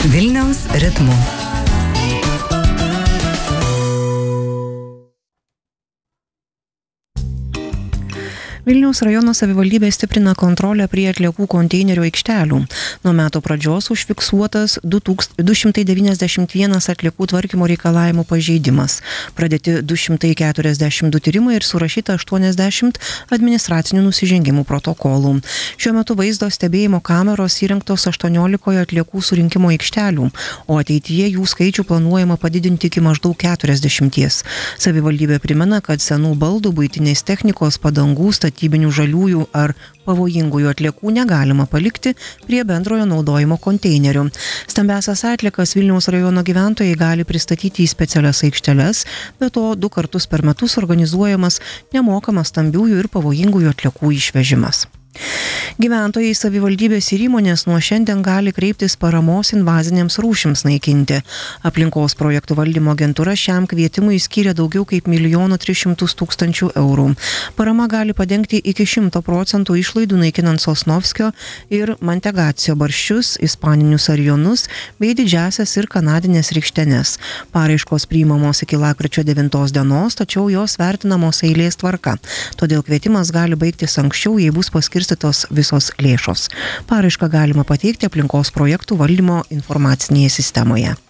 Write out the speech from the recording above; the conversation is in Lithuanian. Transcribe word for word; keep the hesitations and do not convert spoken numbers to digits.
Vilniaus ritmu. Vilniaus rajono savivaldybė stiprina kontrolę prie atliekų konteinerių aikštelių. Nuo metų pradžios užfiksuotas du šimtai devyniasdešimt vienas atliekų tvarkymo reikalavimų pažeidimas. Pradėti du šimtai keturiasdešimt du tyrimai ir surašyta aštuoniasdešimt administracinių nusižengimų protokolų. Šiuo metu vaizdo stebėjimo kameros įrengtos aštuoniolikoje atliekų surinkimo aikštelių, o ateityje jų skaičių planuojama padidinti iki maždaug keturiasdešimties. Savivaldybė primena, kad senų baldų, buitinės technikos, padangų, statybinių žaliųjų ar pavojingųjų atliekų negalima palikti prie bendrojo naudojimo konteinerių. Stambiasias atliekas Vilniaus rajono gyventojai gali pristatyti į specialias aikšteles, be to du kartus per metus organizuojamas nemokamas stambiųjų ir pavojingųjų atliekų išvežimas. Gyventojai, savivaldybės ir įmonės nuo šiandien gali kreiptis paramos invazinėms rūšims naikinti. Aplinkos projektų valdymo agentūra šiam kvietimui skyrė daugiau kaip milijoną tris šimtus tūkstančių eurų. Parama gali padengti iki šimto procentų išlaidų naikinant Sosnovskio ir Mantegacio barščius, ispaninius arijonus bei didžiąsias ir kanadinės rykštenes. Paraiškos priimamos iki lapkričio devintos dienos, tačiau jos vertinamos eilės tvarka. Todėl kvietimas gali baigtis anksčiau, jei bus paskirstytos visos lėšos. Paraišką galima pateikti aplinkos projektų valdymo informacinėje sistemoje.